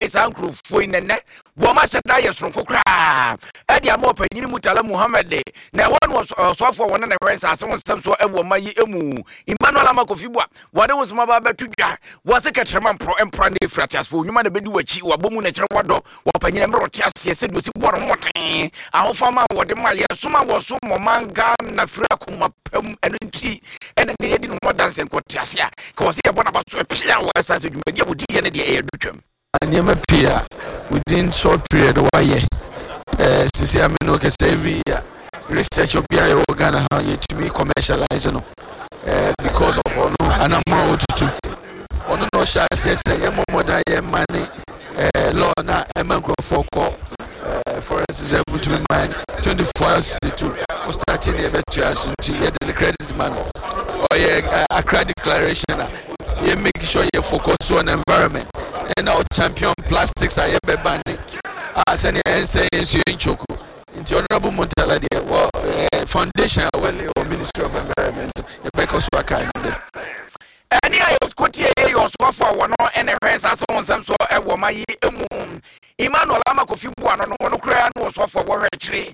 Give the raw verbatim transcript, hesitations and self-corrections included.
Sankru Fuinene, Womasha Dias from Kokra, Edia Mopa, Mutala Muhammad, now one was so for one and the rest as someone steps so ever my emu, Emmanuel Amakofibwa, what was my baba tuja, was a Catraman pro and Prandi Fratas for you might be do a chi or Bomun and Wado, or Panyan Rotias, said was one more thing. Our farmer, what my Suma was so manga, Nafrakuma, Pum, and tea, and they didn't want dance and Cotasia, because he about to appear as you may get the air. And you may appear within short period of a year. Sisi aminoke every year research of your organ how you to be commercialized because of all and I'm more to on no shall say more than money law na emangro for call for instance able to be mine twenty-four hours to starting the better as to get the credit man or a credit declaration you make sure you focus on environment and our champion plastics are a banning as any say in Choco into honorable Montala well foundation well Ministry of Environment because we can any I could hear your sofa one or any rest as on some so a woman Emmanuel Amakofi one on one cry was for war tree